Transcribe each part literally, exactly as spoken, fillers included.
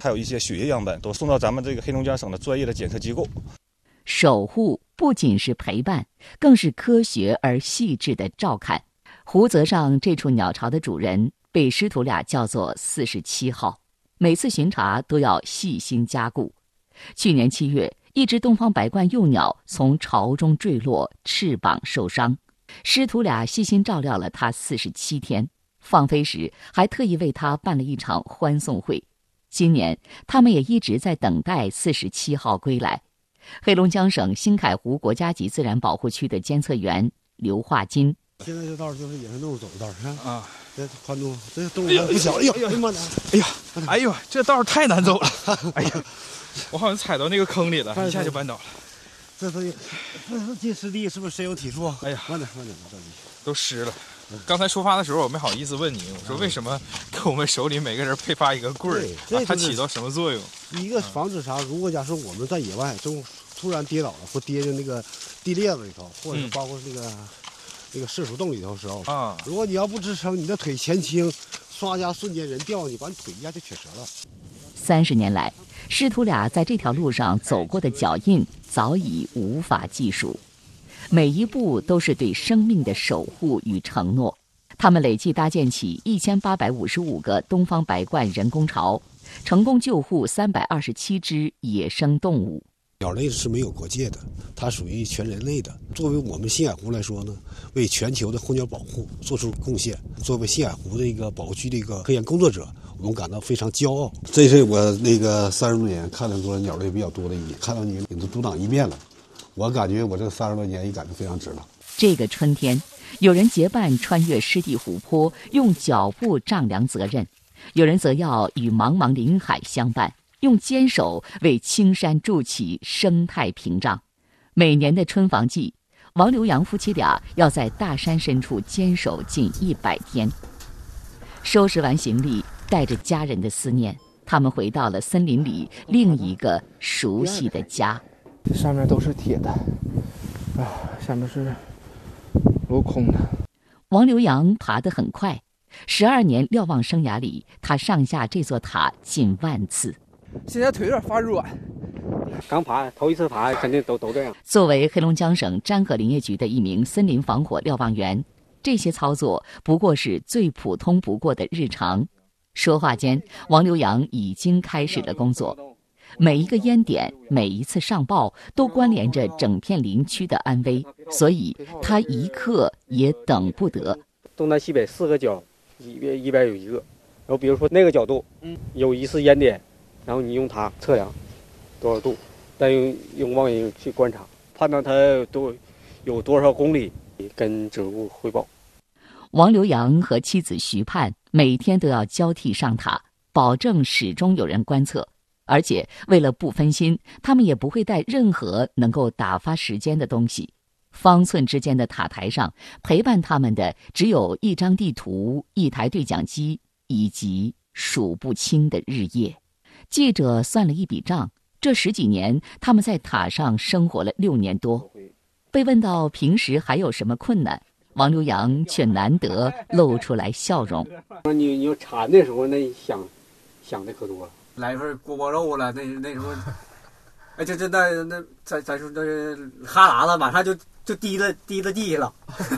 还有一些血液样本，都送到咱们这个黑龙江省的专业的检测机构。 守护不仅是陪伴，更是科学而细致的照看。湖泽上这处鸟巢的主人被师徒俩叫做四十七号，每次巡查都要细心加固。去年七月，一只东方白鹳幼鸟从巢中坠落，翅膀受伤，师徒俩细心照料了它四十七天，放飞时还特意为它办了一场欢送会。今年他们也一直在等待四十七号归来。黑龙江省新凯湖国家级自然保护区的监测员刘化金， 现在这道就是野生动物走的道看啊， 这宽度，这动物还不小。哎呦，哎呀妈的！ 哎呀，哎呦，这道太难走了！哎呀，我好像踩到那个坑里了，一下就绊倒了。 这都，这都进湿地，是不是深有体触？ 哎呀， 慢点，慢点，着急， 都湿了。刚才出发的时候，我没好意思问你，我说为什么给我们手里每个人配发一个棍儿？啊，它起到什么作用？ 一个防止啥？如果假设我们在野外中突然跌倒了，或跌进那个地裂子里头，或者是包括那个、嗯、那个射鼠洞里头的时候啊，如果你要不支撑，你的腿前倾，唰一下瞬间人掉，你把你腿一下就瘸折了。 三十年来，师徒俩在这条路上走过的脚印早已无法计数。每一步都是对生命的守护与承诺。他们累计搭建起一千八百五十五个东方白鹳人工巢，成功救护三百二十七只野生动物。 鸟类是没有国界的，它属于全人类的。作为我们新海湖来说呢，为全球的候鸟保护做出贡献，作为新海湖的一个保护区的一个科研工作者，我们感到非常骄傲。这是我那个三十多年看的多鸟类比较多的一年，看到你领着组长一面了。我感觉我这三十多年也感觉非常值了。 这个春天，有人结伴穿越湿地湖泊，用脚步丈量责任；有人则要与茫茫林海相伴，用坚守为青山筑起生态屏障。每年的春防季，王刘洋夫妻俩要在大山深处坚守近一百天。收拾完行李，带着家人的思念，他们回到了森林里另一个熟悉的家。 上面都是铁的，啊，下面是镂空的。 王刘洋爬得很快，十二年瞭望生涯里，他上下这座塔近万次。 现在腿有点发软， 刚爬头一次爬，肯定都都这样。 作为黑龙江省沾河林业局的一名森林防火瞭望员，这些操作不过是最普通不过的日常。说话间，王刘洋已经开始了工作。每一个烟点，每一次上报，都关联着整片林区的安危，所以他一刻也等不得。 东南西北四个角，一边一边有一个，然后比如说那个角度，嗯，有一次烟点，然后你用它测量多少度，再用用望远镜去观察，判断它有多有多少公里，跟指挥部汇报。 王刘洋和妻子徐盼每天都要交替上塔，保证始终有人观测。而且为了不分心，他们也不会带任何能够打发时间的东西。方寸之间的塔台上，陪伴他们的只有一张地图、一台对讲机以及数不清的日夜。记者算了一笔账，这十几年他们在塔上生活了六年多。被问到平时还有什么困难，王刘洋却难得露出来笑容。 你你要产的时候，那想想的可多了。 来份锅包肉了，那那时候，哎，这这那那咱咱说这哈喇子马上就就滴了滴了地了。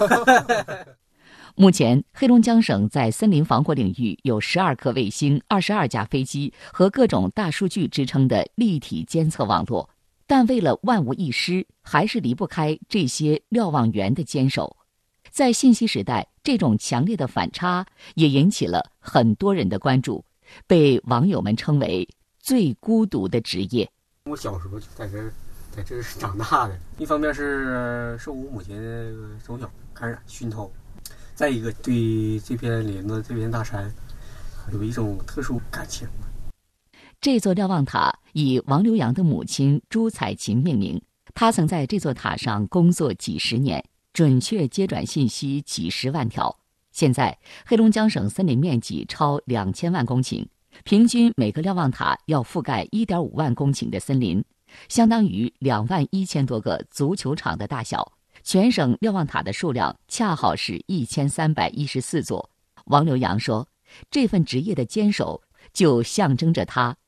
目前，黑龙江省在森林防火领域有十二颗卫星、二十二架飞机和各种大数据支撑的立体监测网络，但为了万无一失，还是离不开这些瞭望员的坚守。在信息时代，这种强烈的反差也引起了很多人的关注。被网友们称为最孤独的职业。 我小时候就在这在这长大的，一方面是受我母亲从小感染熏陶，再一个对这片林子这片大山有一种特殊感情。 这座瞭望塔以王刘洋的母亲朱彩琴命名，她曾在这座塔上工作几十年，准确接转信息几十万条。现在，黑龙江省森林面积超两千万公顷，平均每个瞭望塔要覆盖一点五万公顷的森林，相当于两万一千多个足球场的大小。全省瞭望塔的数量恰好是一千三百一十四座。王刘洋说，这份职业的坚守，就象征着他